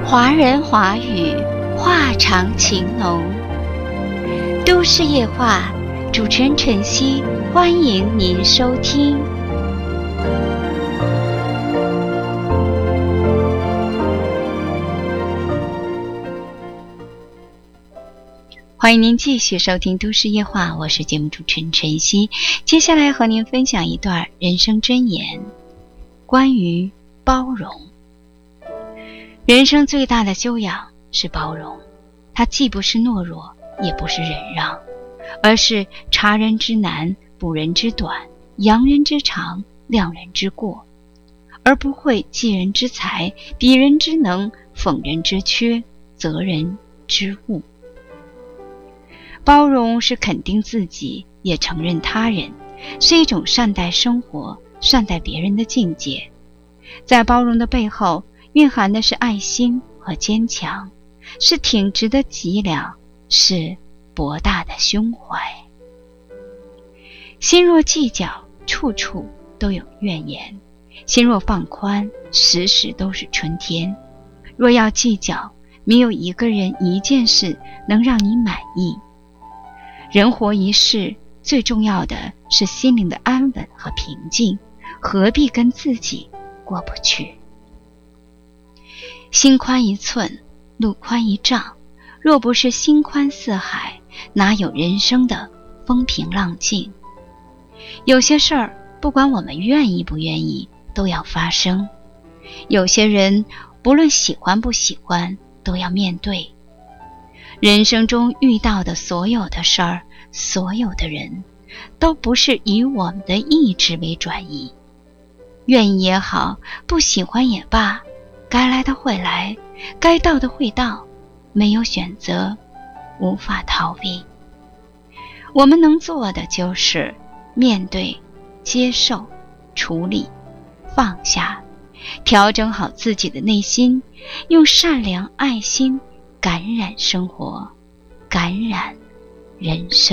华人华语，话长情浓。都市夜话，主持人晨曦，欢迎您收听。欢迎您继续收听都市夜话，我是节目主持人晨曦。接下来和您分享一段人生箴言，关于包容。人生最大的修养是包容，它既不是懦弱，也不是忍让，而是察人之难，补人之短，扬人之长，亮人之过，而不会记人之才，比人之能，讽人之缺，责人之误。包容是肯定自己，也承认他人，是一种善待生活、善待别人的境界。在包容的背后，蕴含的是爱心和坚强，是挺直的脊梁，是博大的胸怀。心若计较，处处都有怨言；心若放宽，时时都是春天。若要计较，没有一个人一件事能让你满意。人活一世，最重要的是心灵的安稳和平静，何必跟自己过不去？心宽一寸，路宽一丈，若不是心宽似海，哪有人生的风平浪静？有些事儿，不管我们愿意不愿意，都要发生；有些人，不论喜欢不喜欢，都要面对。人生中遇到的所有的事儿，所有的人，都不是以我们的意志为转移。愿意也好，不喜欢也罢，该来的会来，该到的会到，没有选择，无法逃避。我们能做的就是面对、接受、处理、放下，调整好自己的内心，用善良、爱心感染生活，感染人生。